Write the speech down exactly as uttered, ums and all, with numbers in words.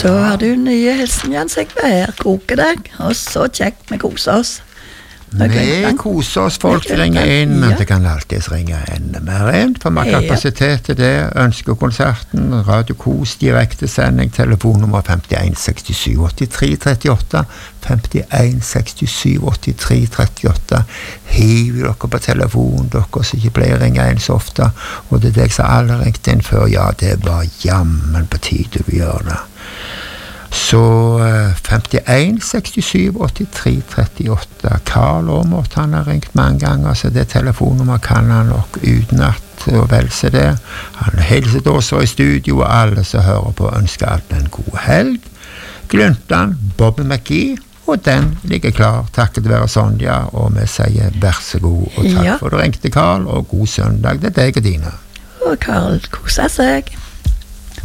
Da har du nye hilsen, Jens Sigve. Koker deg, og så kjekt vi koser oss. Vi koser oss, folk ringer inn, men ja. det kan alltid ringe enda mer inn, for vi har kapasitet til det. Ønskekonserten, Radio Kos, direktesending, telefonnummer femtien sekstisju åttitre trettiåtte, femtien sekstisju åttitre trettiåtte. Hiv dere på telefon, dere som ikke pleier å ringe inn så ofte, og det er deg som alle ringt inn før, ja, det er bare jammen på tide vi gjør det. Så uh, femtien sekstisju åttitre trettiåtte. Karl Åmort, han har ringt mange ganger, så det telefonnummer kan han nok utenat og vel se det. Han hilser til oss i studio, og alle som hører på ønsker alle en god helg. Glyntan, Bobby McGee, og den ligger klar, takket være Sonja, og vi sier vær så god, og takk ja. for du ringte, Karl, og god søndag, det er deg og dine. Og Karl koser seg.